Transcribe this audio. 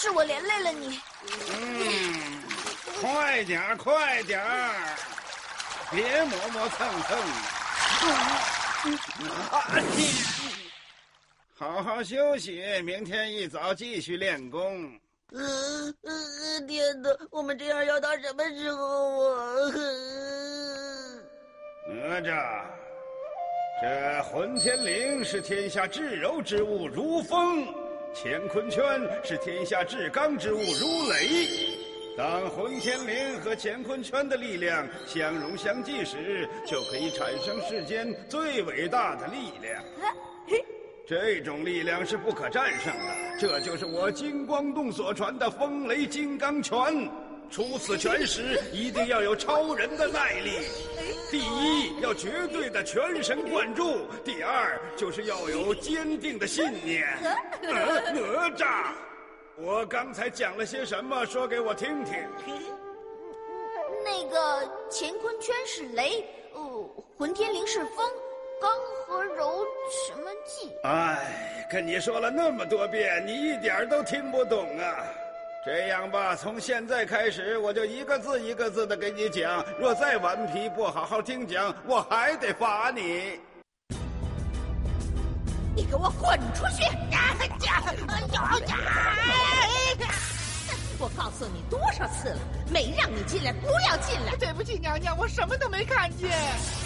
是我连累了你。 快点儿，快点儿，别磨磨蹭蹭。好好休息，明天一早继续练功。 天哪，我们这样要到什么时候啊？ 哪吒，这混天绫是天下至柔之物，如风；乾坤圈是天下至刚之物，如雷。当混天绫和乾坤圈的力量相融相济时，就可以产生世间最伟大的力量。这种力量是不可战胜的，这就是我金光洞所传的风雷金刚拳。出此拳时，一定要有超人的耐力。第一，要绝对的全神贯注；第二，就是要有坚定的信念。哪吒，我刚才讲了些什么？说给我听听。 那个乾坤圈是雷，混天绫是风，刚和柔什么济？ 哎，跟你说了那么多遍，你一点都听不懂啊！这样吧，从现在开始，我就一个字一个字的给你讲。若再顽皮不好好听讲，我还得罚你。 你给我滚出去！我告诉你多少次了，没让你进来，不要进来。 对不起，娘娘，我什么都没看见。